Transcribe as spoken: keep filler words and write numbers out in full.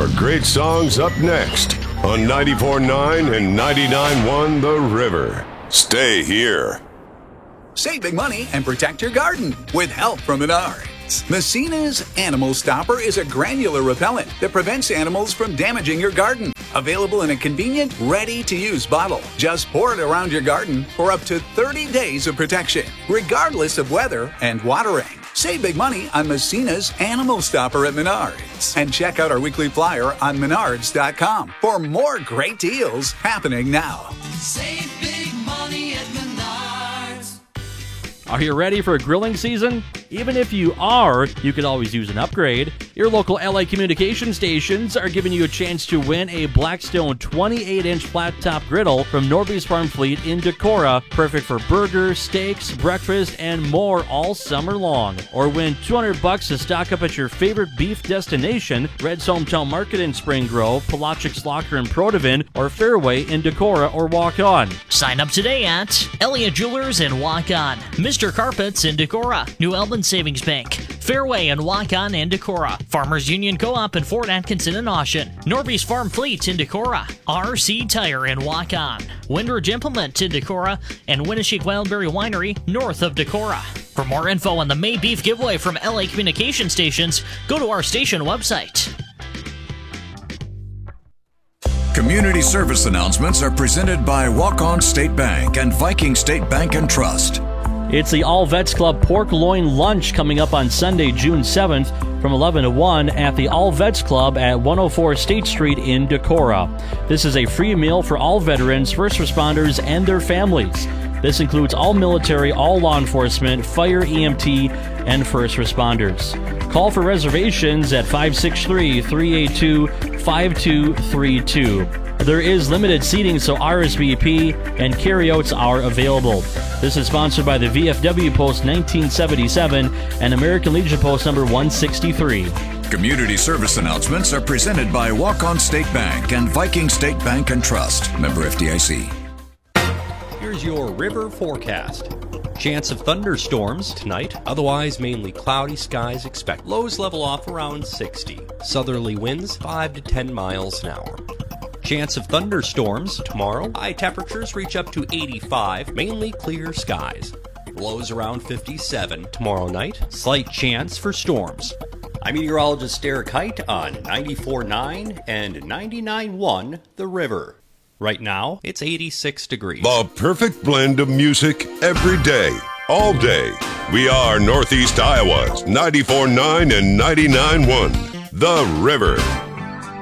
More great songs up next on ninety-four point nine and ninety-nine point one The River. Stay here. Save big money and protect your garden with help from Menards. Messina's Animal Stopper is a granular repellent that prevents animals from damaging your garden. Available in a convenient, ready-to-use bottle. Just pour it around your garden for up to thirty days of protection, regardless of weather and watering. Save big money on Messina's Animal Stopper at Menards. And check out our weekly flyer on menards dot com for more great deals happening now. Save big money at Menards. Are you ready for grilling season? Even if you are, you could always use an upgrade. Your local L A communication stations are giving you a chance to win a Blackstone twenty-eight inch flat top griddle from Norby's Farm Fleet in Decorah, perfect for burgers, steaks, breakfast, and more all summer long. Or win two hundred bucks to stock up at your favorite beef destination, Red's Hometown Market in Spring Grove, Palachik's Locker in Protivin, or Fairway in Decorah or Walk-On. Sign up today at Elliott Jewelers in Walk-On, Mister Carpets in Decorah, New Albin Savings Bank, Fairway and Walk-On in Decorah, Farmers Union Co-op in Fort Atkinson and Oshen, Norby's Farm Fleet in Decorah, R C Tire in Walk-On, Windridge Implement in Decorah, and Winneshiek Wildberry Winery north of Decorah. For more info on the May Beef giveaway from L A Communication Stations, go to our station website. Community service announcements are presented by Walk-On State Bank and Viking State Bank and Trust. It's the All Vets Club Pork Loin Lunch coming up on Sunday, June seventh from eleven to one at the All Vets Club at one oh four State Street in Decorah. This is a free meal for all veterans, first responders, and their families. This includes all military, all law enforcement, fire, E M T, and first responders. Call for reservations at five six three, three eight two, five two three two. There is limited seating, so R S V P and carryouts are available. This is sponsored by the V F W Post nineteen seventy-seven and American Legion Post number one sixty-three. Community service announcements are presented by Walk-On State Bank and Viking State Bank and Trust. Member F D I C. Here's your river forecast. Chance of thunderstorms tonight, otherwise mainly cloudy skies expect. Lows level off around sixty. Southerly winds five to ten miles an hour. Chance of thunderstorms tomorrow. High temperatures reach up to eighty-five, mainly clear skies. Lows around fifty-seven. Tomorrow night, slight chance for storms. I'm meteorologist Derek Height on ninety-four point nine and ninety-nine point one The River. Right now, it's eighty-six degrees. The perfect blend of music every day, all day. We are Northeast Iowa's ninety-four point nine and ninety-nine point one The River.